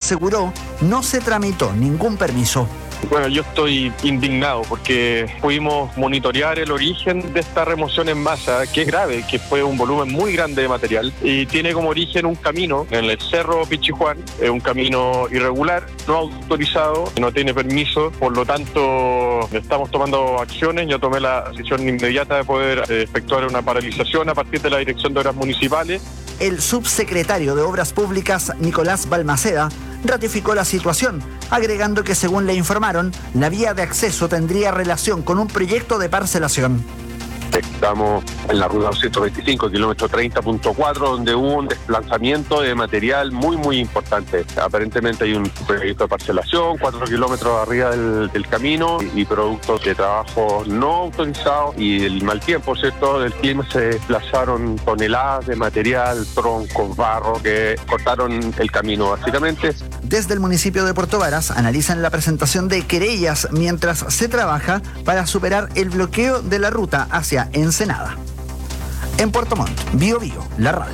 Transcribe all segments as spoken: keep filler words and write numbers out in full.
aseguró no se tramitó ningún permiso. Bueno, yo estoy indignado porque pudimos monitorear el origen de esta remoción en masa, que es grave, que fue un volumen muy grande de material y tiene como origen un camino en el Cerro Pichijuán, es un camino irregular, no autorizado, no tiene permiso, por lo tanto estamos tomando acciones. Yo tomé la decisión inmediata de poder eh, efectuar una paralización a partir de la Dirección de Obras Municipales. El subsecretario de Obras Públicas, Nicolás Balmaceda, ratificó la situación, agregando que según le informaron, la vía de acceso tendría relación con un proyecto de parcelación. Estamos en la ruta doscientos veinticinco, kilómetro treinta punto cuatro, donde hubo un desplazamiento de material muy, muy importante. Aparentemente hay un proyecto de parcelación, cuatro kilómetros arriba del, del camino y productos de trabajo no autorizados y el mal tiempo, ¿cierto? Del clima se desplazaron toneladas de material, troncos, barro, que cortaron el camino, básicamente. Desde el municipio de Puerto Varas analizan la presentación de querellas mientras se trabaja para superar el bloqueo de la ruta hacia Ensenada. En Puerto Montt, Bio Bio, la radio.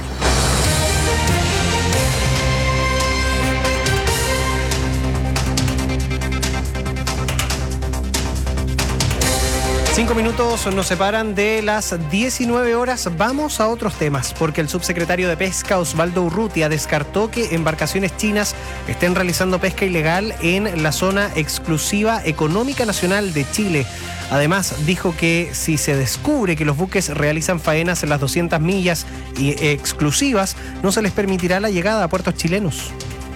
Cinco minutos nos separan de las diecinueve horas. Vamos a otros temas, porque el subsecretario de Pesca, Osvaldo Urrutia, descartó que embarcaciones chinas estén realizando pesca ilegal en la zona exclusiva económica nacional de Chile. Además, dijo que si se descubre que los buques realizan faenas en las doscientas millas y exclusivas, no se les permitirá la llegada a puertos chilenos.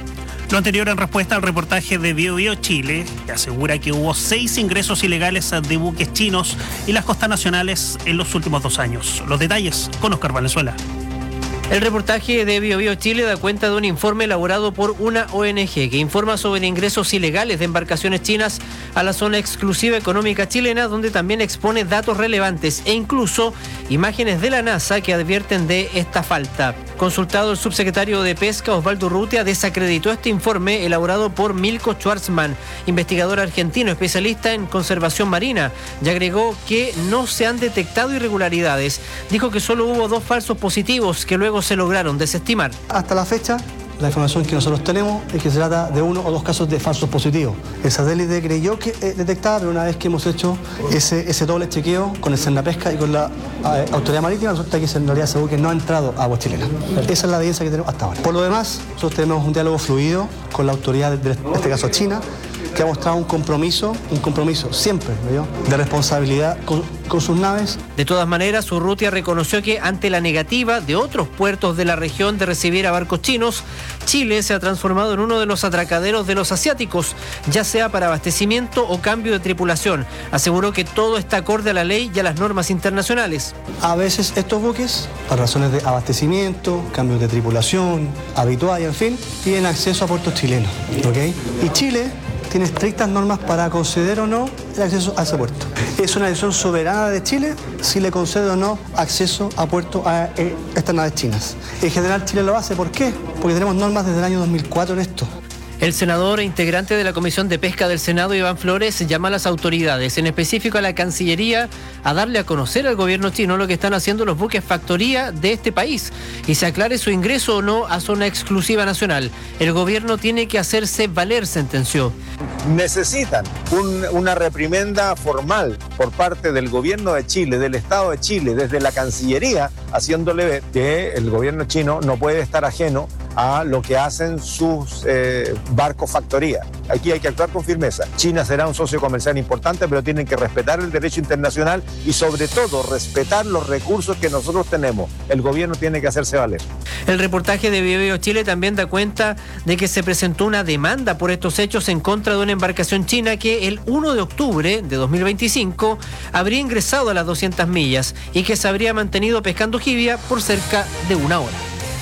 Lo anterior en respuesta al reportaje de Bio Bio Chile, que asegura que hubo seis ingresos ilegales de buques chinos y las costas nacionales en los últimos dos años. Los detalles con Oscar Valenzuela. El reportaje de Bio Bio Chile da cuenta de un informe elaborado por una O N G que informa sobre ingresos ilegales de embarcaciones chinas a la zona exclusiva económica chilena, donde también expone datos relevantes e incluso imágenes de la NASA que advierten de esta falta. Consultado, el subsecretario de Pesca, Osvaldo Urrutia, desacreditó este informe elaborado por Milko Schwarzman, investigador argentino especialista en conservación marina, y agregó que no se han detectado irregularidades. Dijo que solo hubo dos falsos positivos que luego se lograron desestimar. Hasta la fecha, la información que nosotros tenemos es que se trata de uno o dos casos de falsos positivos. El satélite creyó que eh, detectaba, pero una vez que hemos hecho ese, ese doble chequeo con el Cernapesca y con la eh, Autoridad Marítima, resulta que en realidad ese buque no ha entrado a agua chilena. Esa es la evidencia que tenemos hasta ahora. Por lo demás, nosotros tenemos un diálogo fluido con la autoridad, de, en este caso China, que ha mostrado un compromiso, un compromiso siempre, ¿no? de responsabilidad con, con sus naves. De todas maneras, Urrutia reconoció que ante la negativa de otros puertos de la región de recibir a barcos chinos, Chile se ha transformado en uno de los atracaderos de los asiáticos, ya sea para abastecimiento o cambio de tripulación. Aseguró que todo está acorde a la ley y a las normas internacionales. A veces estos buques, por razones de abastecimiento, cambios de tripulación, habitual y en fin, tienen acceso a puertos chilenos, ¿ok? Y Chile tiene estrictas normas para conceder o no el acceso a ese puerto. Es una decisión soberana de Chile si le concede o no acceso a puertos a estas naves chinas. En general Chile lo hace. ¿Por qué? Porque tenemos normas desde el año dos mil cuatro en esto. El senador e integrante de la Comisión de Pesca del Senado, Iván Flores, llama a las autoridades, en específico a la Cancillería, a darle a conocer al gobierno chino lo que están haciendo los buques factoría de este país y se aclare su ingreso o no a zona exclusiva nacional. El gobierno tiene que hacerse valer, sentenció. Necesitan un, una reprimenda formal por parte del gobierno de Chile, del Estado de Chile, desde la Cancillería, haciéndole ver que el gobierno chino no puede estar ajeno a lo que hacen sus eh, barcos factoría. Aquí hay que actuar con firmeza. China será un socio comercial importante, pero tienen que respetar el derecho internacional y sobre todo respetar los recursos que nosotros tenemos. El gobierno tiene que hacerse valer. El reportaje de Bio Bio Chile también da cuenta de que se presentó una demanda por estos hechos en contra de una embarcación china que el primero de octubre de dos mil veinticinco habría ingresado a las doscientas millas y que se habría mantenido pescando jibia por cerca de una hora.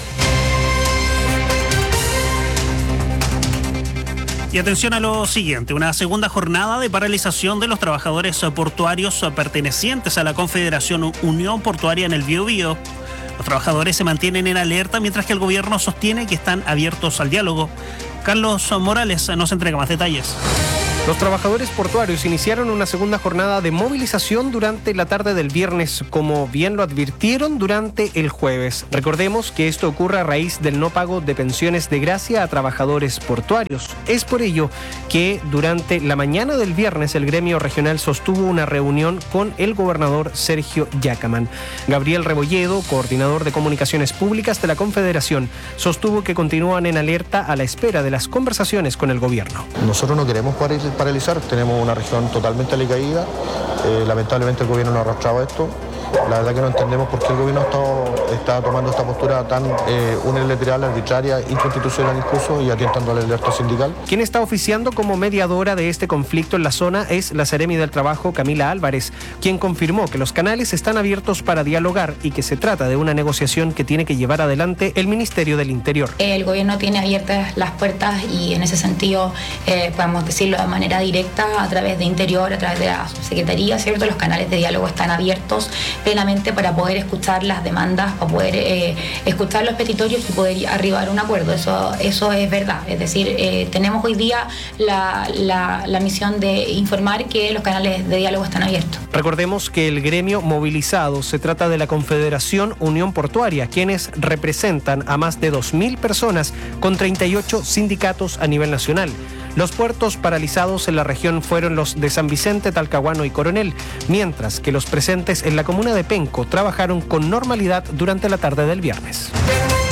Y atención a lo siguiente, una segunda jornada de paralización de los trabajadores portuarios pertenecientes a la Confederación Unión Portuaria en el Biobío. Los trabajadores se mantienen en alerta mientras que el gobierno sostiene que están abiertos al diálogo. Carlos Morales nos entrega más detalles. Los trabajadores portuarios iniciaron una segunda jornada de movilización durante la tarde del viernes, como bien lo advirtieron durante el jueves. Recordemos que esto ocurre a raíz del no pago de pensiones de gracia a trabajadores portuarios. Es por ello que durante la mañana del viernes el gremio regional sostuvo una reunión con el gobernador Sergio Yacamán. Gabriel Rebolledo, coordinador de comunicaciones públicas de la Confederación, sostuvo que continúan en alerta a la espera de las conversaciones con el gobierno. Nosotros no queremos paralizar, tenemos una región totalmente alicaída, eh, lamentablemente el gobierno no ha arrastrado esto. La verdad que no entendemos por qué el gobierno está, está tomando esta postura tan eh, unilateral, arbitraria, inconstitucional incluso, y atentando a la libertad sindical. Quien está oficiando como mediadora de este conflicto en la zona es la Seremi del Trabajo, Camila Álvarez, quien confirmó que los canales están abiertos para dialogar y que se trata de una negociación que tiene que llevar adelante el Ministerio del Interior. El gobierno tiene abiertas las puertas y en ese sentido, eh, podemos decirlo de manera directa, a través de Interior, a través de la Subsecretaría, ¿cierto? Los canales de diálogo están abiertos plenamente para poder escuchar las demandas, para poder eh, escuchar los petitorios y poder arribar a un acuerdo. Eso, eso es verdad. Es decir, eh, tenemos hoy día la, la, la misión de informar que los canales de diálogo están abiertos. Recordemos que el gremio movilizado se trata de la Confederación Unión Portuaria, quienes representan a más de dos mil personas con treinta y ocho sindicatos a nivel nacional. Los puertos paralizados en la región fueron los de San Vicente, Talcahuano y Coronel, mientras que los presentes en la comuna de Penco trabajaron con normalidad durante la tarde del viernes.